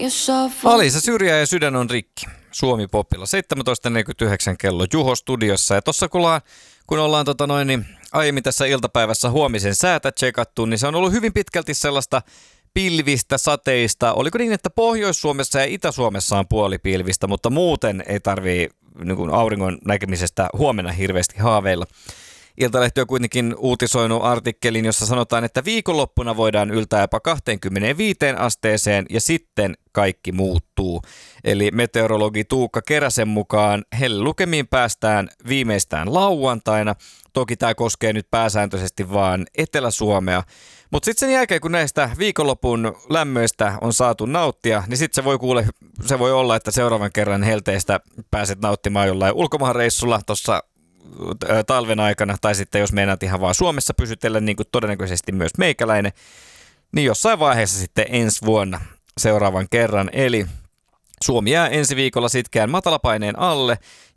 Alisa Syrjä ja Sydän on rikki. Suomi Popilla 17.49 kello Juho studiossa. Ja tossa kun ollaan aiemmin tässä iltapäivässä huomisen säätä tsekattu, niin se on ollut hyvin pitkälti sellaista pilvistä, sateista. Oliko niin, että Pohjois-Suomessa ja Itä-Suomessa on puolipilvistä, mutta muuten ei tarvii niin auringon näkemisestä huomenna hirveästi haaveilla. Iltalehti on kuitenkin uutisoinut artikkelin, jossa sanotaan, että viikonloppuna voidaan yltää jopa 25 asteeseen ja sitten kaikki muuttuu. Eli meteorologi Tuukka Keräsen mukaan hellelukemiin päästään viimeistään lauantaina. Toki tämä koskee nyt pääsääntöisesti vaan Etelä-Suomea. Mutta sitten sen jälkeen, kun näistä viikonlopun lämmöistä on saatu nauttia, niin sitten se voi olla, että seuraavan kerran helteistä pääset nauttimaan jollain ulkomaanreissulla tuossa talven aikana, tai sitten jos meinaat ihan vaan Suomessa pysytellä, niin kuin todennäköisesti myös meikäläinen, niin jossain vaiheessa sitten ensi vuonna seuraavan kerran. Eli Suomi jää ensi viikolla sitkeän matalapaineen alle,